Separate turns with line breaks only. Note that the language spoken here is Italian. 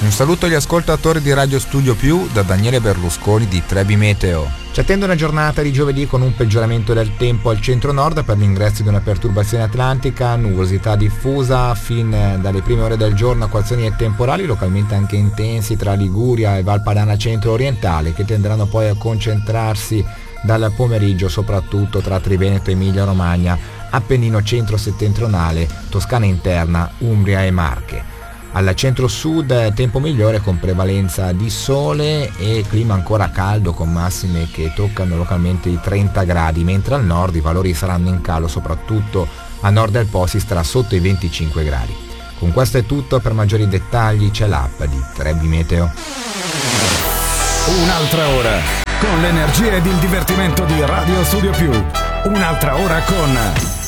Un saluto agli ascoltatori di Radio Studio Più da Daniele Berlusconi di Trebi Meteo. Ci attende una giornata di giovedì con un peggioramento del tempo al centro-nord per l'ingresso di una perturbazione atlantica, nuvolosità diffusa fin dalle prime ore del giorno, acquazzoni e temporali localmente anche intensi tra Liguria e Valpadana centro-orientale, che tenderanno poi a concentrarsi dal pomeriggio soprattutto tra Triveneto e Emilia-Romagna, Appennino centro-settentrionale, Toscana interna, Umbria e Marche. Al centro-sud tempo migliore con prevalenza di sole e clima ancora caldo con massime che toccano localmente i 30 gradi, mentre al nord i valori saranno in calo, soprattutto a nord del Po si starà sotto i 25 gradi. Con questo è tutto, per maggiori dettagli c'è l'app di Trebi Meteo.
Un'altra ora con l'energia ed il divertimento di Radio Studio Più. Un'altra ora con